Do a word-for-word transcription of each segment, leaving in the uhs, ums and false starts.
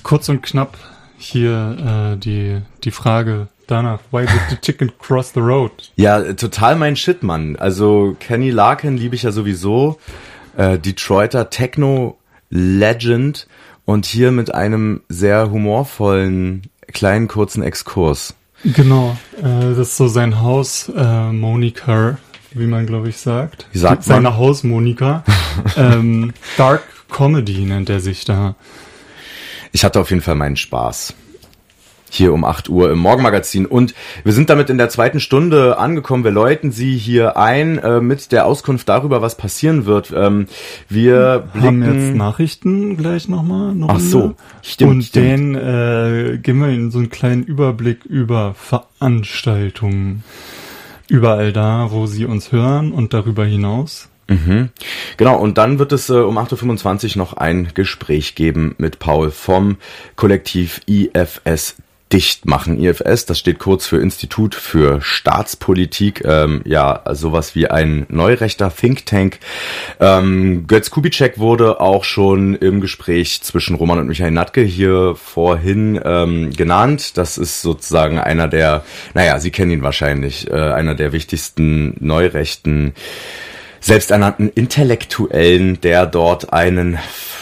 kurz und knapp hier äh, die die Frage danach, why did the chicken cross the road? Ja, total mein Shit, Mann. Also Kenny Larkin liebe ich ja sowieso, äh, Detroiter Techno-Legend und hier mit einem sehr humorvollen, kleinen, kurzen Exkurs. Genau, äh, das ist so sein Haus, äh, Monika, wie man glaube ich sagt. Wie sagt Seine man? Haus Monika. ähm, Dark Comedy nennt er sich da. Ich hatte auf jeden Fall meinen Spaß. Hier um acht Uhr im Morgenmagazin. Und wir sind damit in der zweiten Stunde angekommen. Wir läuten Sie hier ein äh, mit der Auskunft darüber, was passieren wird. Ähm, wir haben blicken... jetzt Nachrichten gleich nochmal. Noch Ach so, stimmt. Und stimmt. den äh, geben wir Ihnen so einen kleinen Überblick über Veranstaltungen. Überall da, wo Sie uns hören und darüber hinaus. Mhm. Genau, und dann wird es äh, um acht Uhr fünfundzwanzig noch ein Gespräch geben mit Paul vom Kollektiv I F S dicht machen. I F S, das steht kurz für Institut für Staatspolitik, ähm, ja, sowas wie ein neurechter Think Tank. Ähm, Götz Kubitschek wurde auch schon im Gespräch zwischen Roman und Michael Natke hier vorhin ähm, genannt. Das ist sozusagen einer der, naja, Sie kennen ihn wahrscheinlich, äh, einer der wichtigsten neurechten selbsternannten Intellektuellen, der dort einen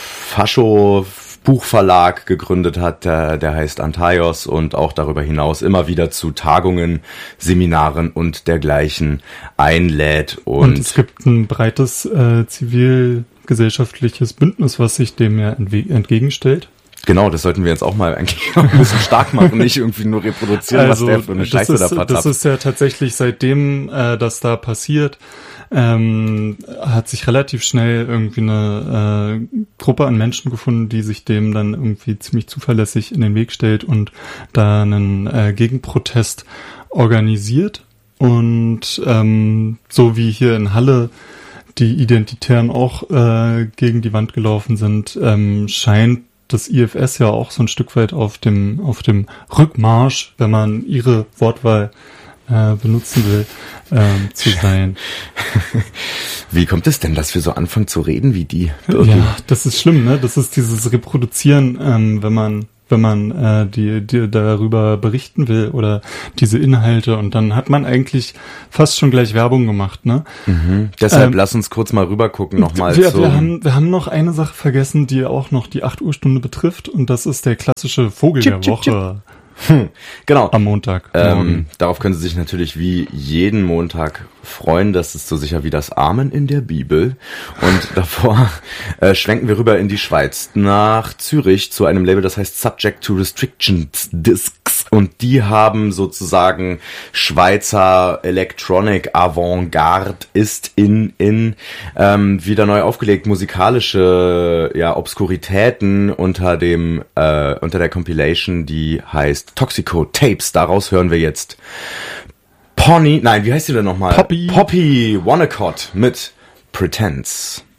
Fascho-Buchverlag gegründet hat, der, der heißt Antaios und auch darüber hinaus immer wieder zu Tagungen, Seminaren und dergleichen einlädt. Und, und es gibt ein breites äh, zivilgesellschaftliches Bündnis, was sich dem ja entwe- entgegenstellt. Genau, das sollten wir jetzt auch mal eigentlich noch ein bisschen stark machen, nicht irgendwie nur reproduzieren, also, was der für eine Scheiße ist, da verzapft. Das ist ja tatsächlich seitdem äh, das da passiert, ähm, hat sich relativ schnell irgendwie eine äh, Gruppe an Menschen gefunden, die sich dem dann irgendwie ziemlich zuverlässig in den Weg stellt und da einen äh, Gegenprotest organisiert. Und ähm, so wie hier in Halle die Identitären auch äh, gegen die Wand gelaufen sind, ähm, scheint das I F S ja auch so ein Stück weit auf dem auf dem Rückmarsch, wenn man ihre Wortwahl äh, benutzen will, ähm, zu sein. Wie kommt es denn, dass wir so anfangen zu reden wie die? Ja, das ist schlimm, ne? Das ist dieses Reproduzieren, ähm, wenn man wenn man äh, die, die darüber berichten will oder diese Inhalte, und dann hat man eigentlich fast schon gleich Werbung gemacht, ne? Mhm. Deshalb ähm, lass uns kurz mal rüber gucken nochmal. Wir, wir, haben, wir haben noch eine Sache vergessen, die auch noch die acht Uhr Stunde betrifft, und das ist der klassische Vogel chip, der chip, Woche. Hm, genau. Am Montag. Ähm, darauf können Sie sich natürlich wie jeden Montag freuen. Das ist so sicher wie das Amen in der Bibel. Und davor äh, schwenken wir rüber in die Schweiz, nach Zürich, zu einem Label, das heißt Subject to Restrictions Discs. Und die haben sozusagen Schweizer Electronic Avantgarde ist in in ähm, wieder neu aufgelegt, musikalische ja Obskuritäten unter dem äh, unter der Compilation, die heißt Toxico Tapes. Daraus hören wir jetzt Pony, nein, wie heißt die denn nochmal? Poppy. Poppy Wonnacott mit Pretense.